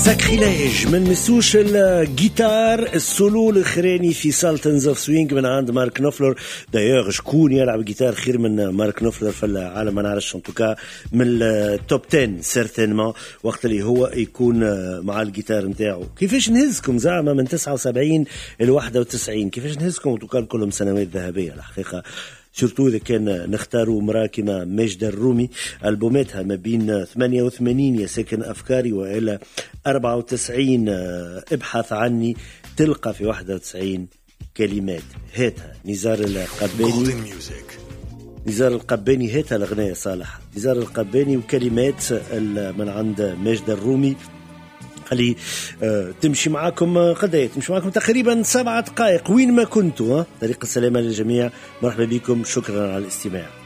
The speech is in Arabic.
ساكريلاج من مسوش الجيتار السولو الاخراني في سالتنز اوف سوينج من عند مارك نوفلر. دايوغ شكون يلعب جيتار خير من مارك نوفلر في العالم؟ ما نعرفش، انتوكا من التوب 10 سيرتينمون وقت اللي هو يكون مع الجيتار نتاعو. كيفاش نهزكم زعما من 79 ل 91؟ كيفاش نهزكم وتقال كلهم سنوات ذهبيه الحقيقه، سورتو إذا كان نختاروا امرأة كما ماجدة الرومي، ألبوماتها ما بين 88 يا ساكن أفكاري وإلى 94 ابحث عني، تلقى في 91 كلمات. هاتها نزار القباني، نزار القباني هاتها الأغنية صالح، نزار القباني وكلمات من عند ماجدة الرومي. خلي تمشي معاكم قضية، تمشي معاكم تقريبا 7 دقائق وين ما كنتوا. طريق السلامة للجميع، مرحبا بكم، شكرا على الاستماع.